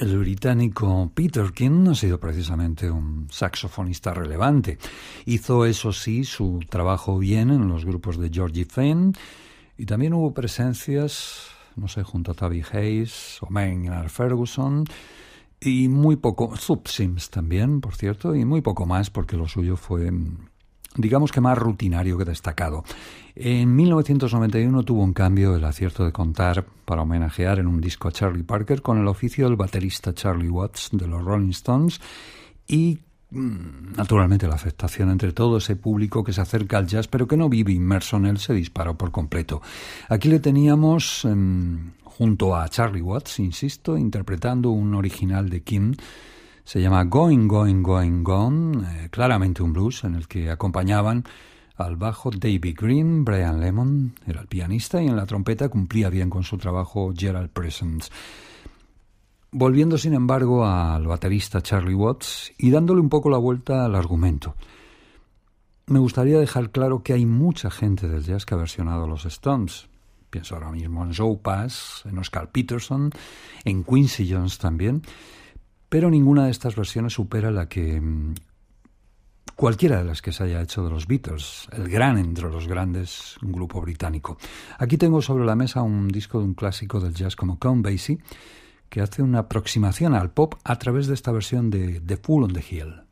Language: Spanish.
El británico Peter King ha sido precisamente un saxofonista relevante. Hizo, eso sí, su trabajo bien en los grupos de Georgie Fame y también hubo presencias, no sé, junto a Tabby Hayes o Maynard Ferguson y muy poco, Zoot Sims también, por cierto, y muy poco más porque lo suyo fue, digamos que más rutinario que destacado. En 1991 tuvo en cambio el acierto de contar para homenajear en un disco a Charlie Parker con el oficio del baterista Charlie Watts de los Rolling Stones y naturalmente la aceptación entre todo ese público que se acerca al jazz pero que no vive inmerso en él se disparó por completo. Aquí le teníamos junto a Charlie Watts, insisto, interpretando un original de King. Se llama Going, Going, Going, Gone, claramente un blues en el que acompañaban al bajo David Green, Brian Lemon era el pianista y en la trompeta cumplía bien con su trabajo Gerald Presence. Volviendo sin embargo al baterista Charlie Watts y dándole un poco la vuelta al argumento. Me gustaría dejar claro que hay mucha gente del jazz que ha versionado a los Stones. Pienso ahora mismo en Joe Pass, en Oscar Peterson, en Quincy Jones también. Pero ninguna de estas versiones supera la que cualquiera de las que se haya hecho de los Beatles, el gran entre los grandes, un grupo británico. Aquí tengo sobre la mesa un disco de un clásico del jazz como Count Basie, que hace una aproximación al pop a través de esta versión de The Fool on the Hill.